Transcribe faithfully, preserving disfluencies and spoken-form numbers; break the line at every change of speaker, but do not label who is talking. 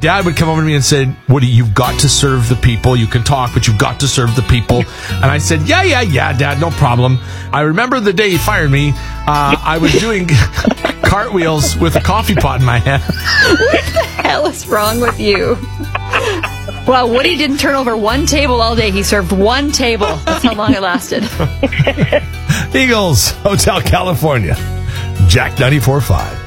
dad would come over to me and say, Woody, you've got to serve the people. You can talk, but you've got to serve the people. And I said, yeah, yeah, yeah, Dad, no problem. I remember the day he fired me. Uh, I was doing cartwheels with a coffee pot in my hand.
What the hell is wrong with you? Well, Woody didn't turn over one table all day. He served one table. That's how long it lasted.
Eagles, Hotel California. Jack ninety-four point five.